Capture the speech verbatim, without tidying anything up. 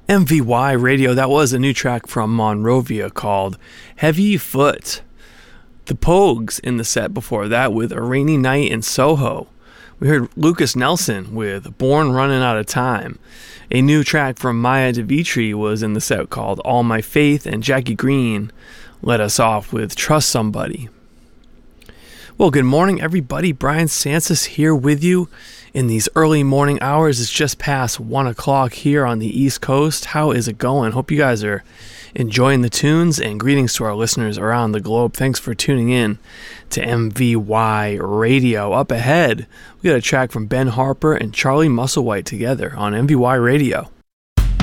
M V Y Radio, that was a new track from Monrovia called Heavy Foot. The Pogues in the set before that with A Rainy Night in Soho. We heard Lucas Nelson with Born Running Out of Time. A new track from Maya DeVitri was in the set called All My Faith, and Jackie Green led us off with Trust Somebody. Well, good morning, everybody. Brian Sansis here with you in these early morning hours. It's just past one o'clock here on the East Coast. How is it going? Hope you guys are enjoying the tunes, and greetings to our listeners around the globe. Thanks for tuning in to M V Y Radio. Up ahead, we got a track from Ben Harper and Charlie Musselwhite together on M V Y Radio.